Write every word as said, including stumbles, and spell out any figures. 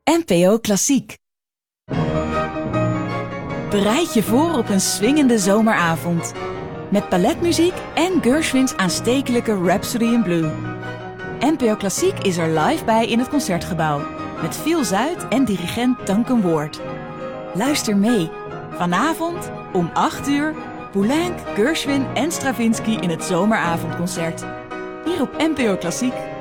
N P O Klassiek. Bereid je voor op een swingende zomeravond. Met balletmuziek en Gershwins aanstekelijke Rhapsody in Blue. N P O Klassiek is er live bij in het Concertgebouw. Met Phil Zuid en dirigent Duncan Ward. Luister mee. Vanavond om acht uur. Poulenc, Gershwin en Stravinsky in het zomeravondconcert. Hier op N P O Klassiek.